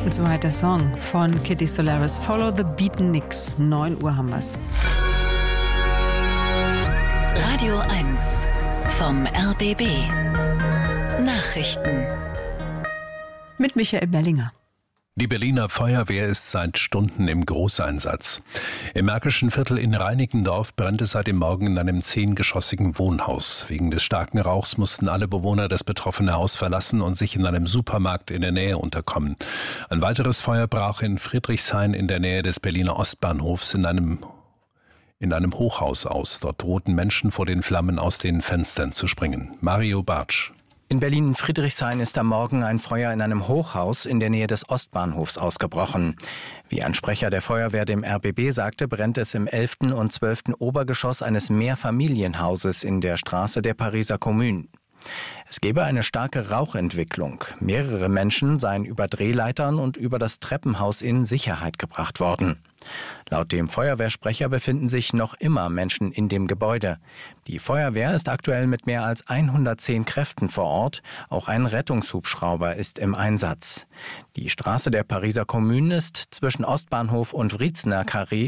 Und so halt der Song von Kitty Solaris, Follow the Beatniks. 9 Uhr haben wir's. Radio 1 vom RBB. Nachrichten. Mit Michael Bellinger. Die Berliner Feuerwehr ist seit Stunden im Großeinsatz. Im Märkischen Viertel in Reinickendorf brennt es seit dem Morgen in einem 10-geschossigen Wohnhaus. Wegen des starken Rauchs mussten alle Bewohner das betroffene Haus verlassen und sich in einem Supermarkt in der Nähe unterkommen. Ein weiteres Feuer brach in Friedrichshain in der Nähe des Berliner Ostbahnhofs in einem Hochhaus aus. Dort drohten Menschen vor den Flammen aus den Fenstern zu springen. Mario Bartsch. In Berlin-Friedrichshain ist am Morgen ein Feuer in einem Hochhaus in der Nähe des Ostbahnhofs ausgebrochen. Wie ein Sprecher der Feuerwehr dem RBB sagte, brennt es im 11. und 12. Obergeschoss eines Mehrfamilienhauses in der Straße der Pariser Kommune. Es gebe eine starke Rauchentwicklung. Mehrere Menschen seien über Drehleitern und über das Treppenhaus in Sicherheit gebracht worden. Laut dem Feuerwehrsprecher befinden sich noch immer Menschen in dem Gebäude. Die Feuerwehr ist aktuell mit mehr als 110 Kräften vor Ort. Auch ein Rettungshubschrauber ist im Einsatz. Die Straße der Pariser Kommune ist zwischen Ostbahnhof und Wriezener Carré